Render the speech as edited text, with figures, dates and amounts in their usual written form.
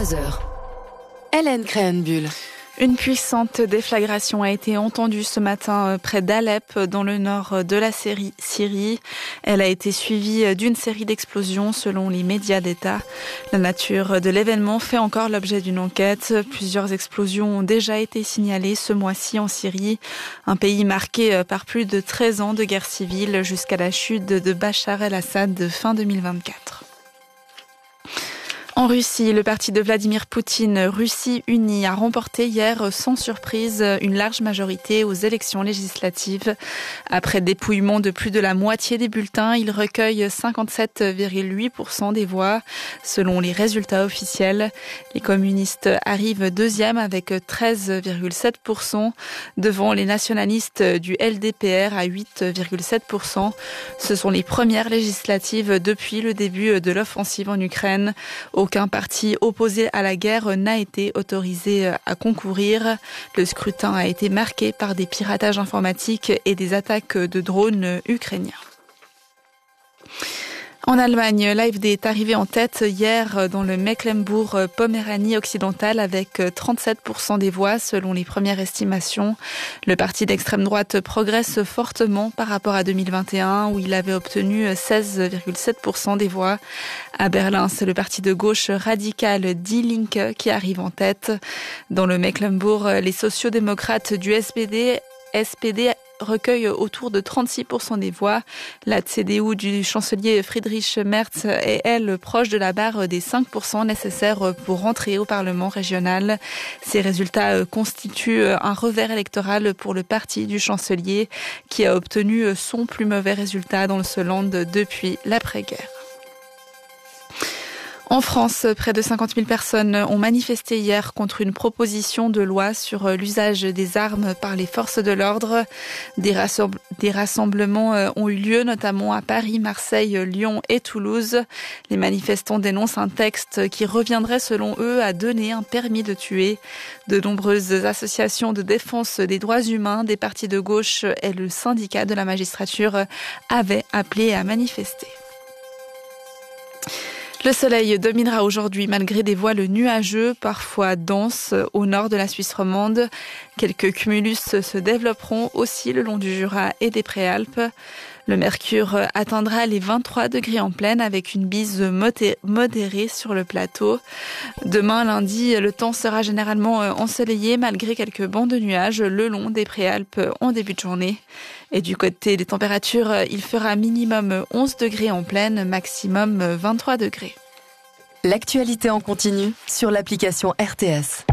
23h. Hélène Créhenbuhl. Une puissante déflagration a été entendue ce matin près d'Alep, dans le nord de la Syrie. Elle a été suivie d'une série d'explosions selon les médias d'État. La nature de l'événement fait encore l'objet d'une enquête. Plusieurs explosions ont déjà été signalées ce mois-ci en Syrie, un pays marqué par plus de 13 ans de guerre civile jusqu'à la chute de Bachar el-Assad de fin 2024. En Russie, le parti de Vladimir Poutine, Russie Unie, a remporté hier sans surprise une large majorité aux élections législatives. Après dépouillement de plus de la moitié des bulletins, il recueille 57,8% des voix selon les résultats officiels. Les communistes arrivent deuxième avec 13,7% devant les nationalistes du LDPR à 8,7%. Ce sont les premières législatives depuis le début de l'offensive en Ukraine. Aucun parti opposé à la guerre n'a été autorisé à concourir. Le scrutin a été marqué par des piratages informatiques et des attaques de drones ukrainiens. En Allemagne, l'AfD est arrivé en tête hier dans le Mecklembourg-Poméranie occidentale avec 37% des voix selon les premières estimations. Le parti d'extrême droite progresse fortement par rapport à 2021 où il avait obtenu 16,7% des voix. À Berlin, c'est le parti de gauche radical Die Linke qui arrive en tête. Dans le Mecklembourg, les sociodémocrates du SPD recueille autour de 36% des voix. La CDU du chancelier Friedrich Merz est, elle, proche de la barre des 5% nécessaires pour rentrer au Parlement régional. Ces résultats constituent un revers électoral pour le parti du chancelier qui a obtenu son plus mauvais résultat dans ce land depuis l'après-guerre. En France, près de 50 000 personnes ont manifesté hier contre une proposition de loi sur l'usage des armes par les forces de l'ordre. Des rassemblements ont eu lieu notamment à Paris, Marseille, Lyon et Toulouse. Les manifestants dénoncent un texte qui reviendrait selon eux à donner un permis de tuer. De nombreuses associations de défense des droits humains, des partis de gauche et le syndicat de la magistrature avaient appelé à manifester. Le soleil dominera aujourd'hui malgré des voiles nuageux, parfois denses, au nord de la Suisse romande. Quelques cumulus se développeront aussi le long du Jura et des Préalpes. Le mercure atteindra les 23 degrés en pleine avec une bise modérée sur le plateau. Demain, lundi, le temps sera généralement ensoleillé malgré quelques bancs de nuages le long des Préalpes en début de journée. Et du côté des températures, il fera minimum 11 degrés en pleine, maximum 23 degrés. L'actualité en continu sur l'application RTS.